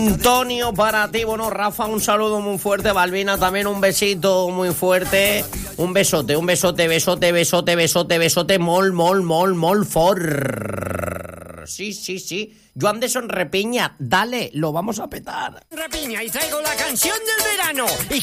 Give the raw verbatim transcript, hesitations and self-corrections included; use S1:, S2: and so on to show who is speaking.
S1: Antonio, para ti, bueno, Rafa, un saludo muy fuerte, Balbina también un besito muy fuerte, un besote, un besote, besote, besote, besote, besote, mol, mol, mol, mol, for. Sí, sí, sí. Joan de Son Repiña, dale, lo vamos a petar.
S2: Repiña y traigo la canción del verano. Y